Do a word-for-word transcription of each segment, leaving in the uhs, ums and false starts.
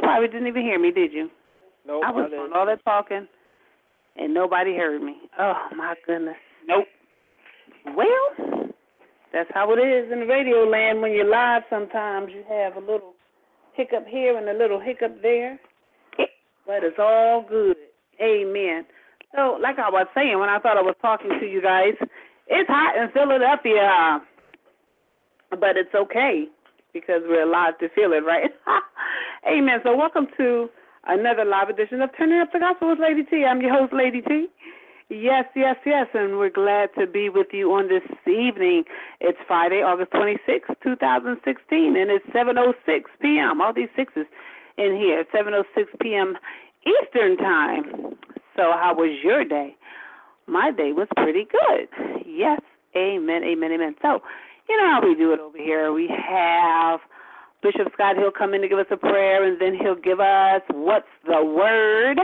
probably didn't even hear me, did you? Nope. I was doing all that talking, and nobody heard me. Oh, my goodness. Nope. Well, that's how it is in radio land. When you're live, sometimes you have a little hiccup here and a little hiccup there. But it's all good. Amen. So, like I was saying when I thought I was talking to you guys, it's hot in Philadelphia, but it's okay because we're allowed to feel it, right? Amen. So welcome to another live edition of Turning Up the Gospel with Lady T. I'm your host, Lady T. Yes, yes, yes, and we're glad to be with you on this evening. It's Friday, August twenty-sixth, twenty sixteen, and it's seven oh six p.m. All these sixes in here, seven oh six p.m. Eastern Time. So how was your day? My day was pretty good. Yes, amen, amen, amen. So, you know how we do it over here. We have Bishop Scott. He'll come in to give us a prayer, and then he'll give us what's the word.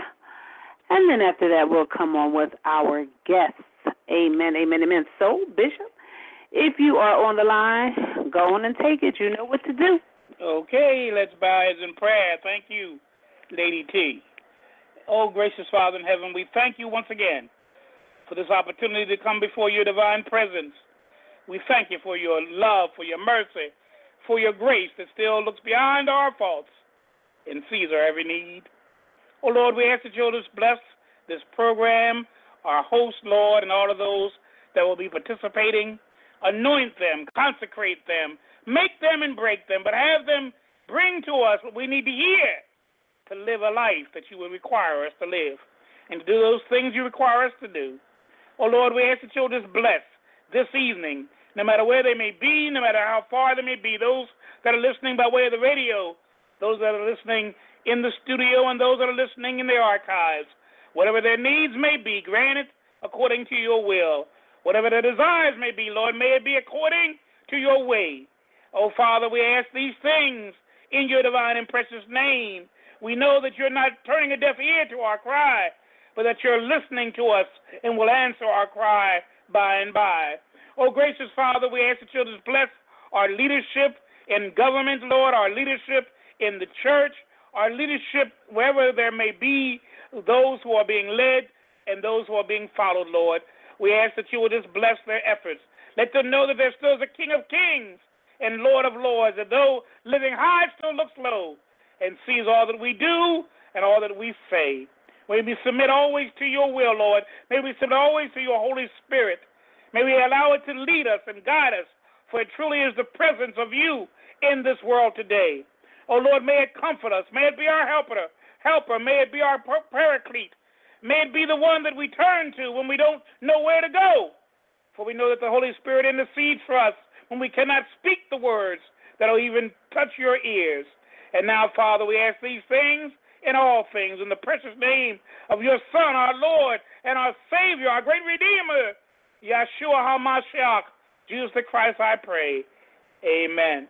And then after that, we'll come on with our guests. Amen, amen, amen. So, Bishop, if you are on the line, go on and take it. You know what to do. Okay, let's bow heads in prayer. Thank you, Lady T. Oh, gracious Father in heaven, we thank you once again for this opportunity to come before your divine presence. We thank you for your love, for your mercy, for your grace that still looks beyond our faults and sees our every need. Oh, Lord, we ask that you'll just bless this program, our host, Lord, and all of those that will be participating. Anoint them, consecrate them, make them and break them, but have them bring to us what we need to hear to live a life that you would require us to live and to do those things you require us to do. Oh, Lord, we ask that you'll just bless this evening, no matter where they may be, no matter how far they may be, those that are listening by way of the radio, those that are listening in the studio, and those that are listening in the archives. Whatever their needs may be, grant it according to your will. Whatever their desires may be, Lord, may it be according to your way. Oh, Father, we ask these things in your divine and precious name. We know that you're not turning a deaf ear to our cry, but that you're listening to us and will answer our cry by and by. Oh, gracious Father, we ask that you'll just bless our leadership in government, Lord, our leadership in the church, our leadership wherever there may be, those who are being led and those who are being followed, Lord. We ask that you will just bless their efforts. Let them know that there still is a King of Kings and Lord of Lords, that though living high still looks low, and sees all that we do and all that we say. May we submit always to your will, Lord. May we submit always to your Holy Spirit. May we allow it to lead us and guide us, for it truly is the presence of you in this world today. Oh, Lord, may it comfort us. May it be our helper. Helper. May it be our paraclete. May it be the one that we turn to when we don't know where to go. For we know that the Holy Spirit intercedes for us when we cannot speak the words that will even touch your ears. And now, Father, we ask these things in all things in the precious name of your Son, our Lord, and our Savior, our great Redeemer, Yeshua HaMashiach, Jesus the Christ, I pray. Amen.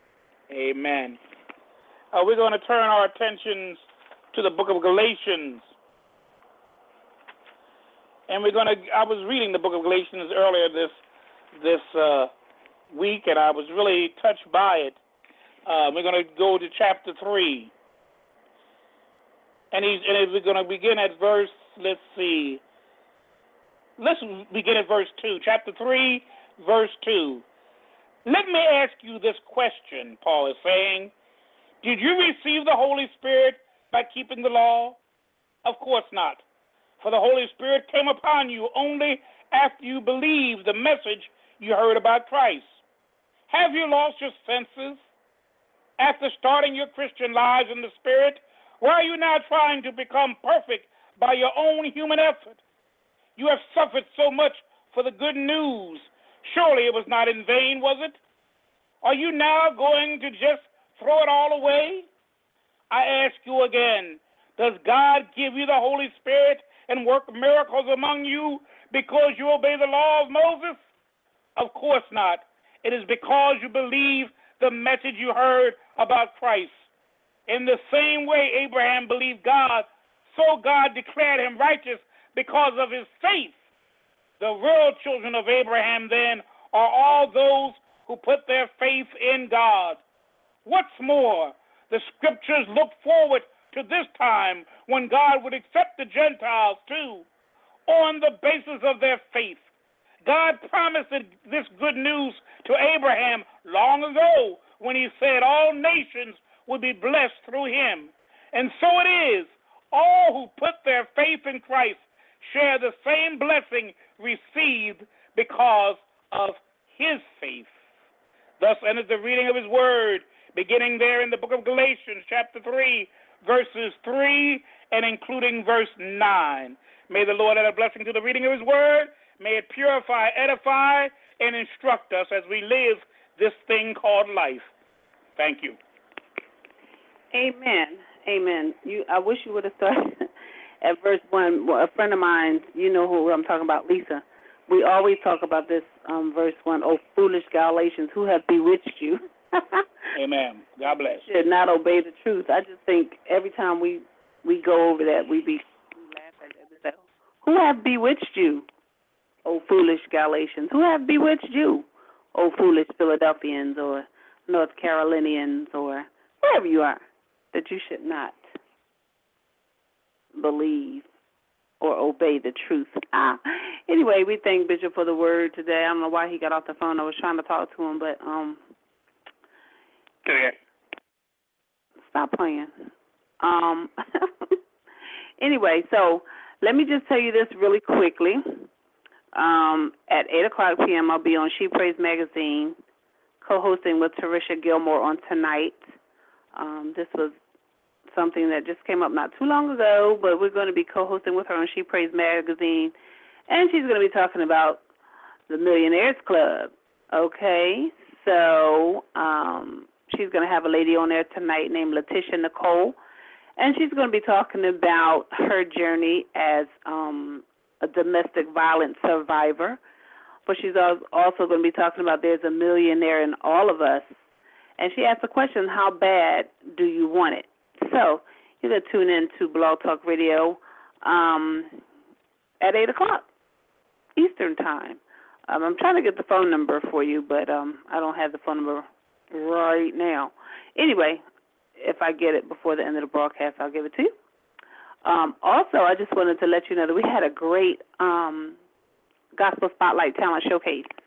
Amen. Uh, we're going to turn our attentions to the book of Galatians. And we're going to, I was reading the book of Galatians earlier this, this uh, week, and I was really touched by it. Uh, we're going to go to chapter three. And, he's, and we're going to begin at verse, let's see. Let's begin at verse two. Chapter three, verse two. Let me ask you this question, Paul is saying. Did you receive the Holy Spirit by keeping the law? Of course not. For the Holy Spirit came upon you only after you believed the message you heard about Christ. Have you lost your senses? After starting your Christian lives in the Spirit, why are you now trying to become perfect by your own human effort? You have suffered so much for the good news. Surely it was not in vain, was it? Are you now going to just throw it all away? I ask you again, does God give you the Holy Spirit and work miracles among you because you obey the law of Moses? Of course not. It is because you believe the message you heard about Christ. In the same way Abraham believed God, so God declared him righteous because of his faith. The real children of Abraham, then, are all those who put their faith in God. What's more, the scriptures look forward to this time when God would accept the Gentiles too on the basis of their faith. God promised this good news to Abraham long ago when he said all nations would be blessed through him. And so it is. All who put their faith in Christ share the same blessing received because of his faith. Thus ended the reading of his word, beginning there in the book of Galatians, chapter three, verses three and including verse nine. May the Lord add a blessing to the reading of his word. May it purify, edify, and instruct us as we live this thing called life. Thank you. Amen. Amen. You, I wish you would have started at verse one. Well, a friend of mine, you know who I'm talking about, Lisa. We always talk about this um, verse one. Oh, foolish Galatians, who have bewitched you? Amen. God bless. Should not obey the truth. I just think every time we, we go over that, we be we laugh at it. We say, who have bewitched you? O foolish Galatians, who have bewitched you? O foolish Philadelphians or North Carolinians or wherever you are, that you should not believe or obey the truth. Ah. Anyway, we thank Bishop for the word today. I don't know why he got off the phone. I was trying to talk to him, but um, yeah. Stop playing. Um. Anyway, so let me just tell you this really quickly. Um, at eight o'clock p.m., I'll be on She Prays Magazine, co-hosting with Tarisha Gilmore on tonight. Um, this was something that just came up not too long ago, but we're going to be co-hosting with her on She Prays Magazine, and she's going to be talking about the Millionaires Club. Okay, so um, she's going to have a lady on there tonight named Letitia Nicole, and she's going to be talking about her journey as um, a domestic violence survivor, but she's also going to be talking about there's a millionaire in all of us. And she asked the question, how bad do you want it? So you're going to tune in to Blog Talk Radio um, at eight o'clock Eastern Time. Um, I'm trying to get the phone number for you, but um, I don't have the phone number right now. Anyway, if I get it before the end of the broadcast, I'll give it to you. Um, also, I just wanted to let you know that we had a great um, Gospel Spotlight Talent Showcase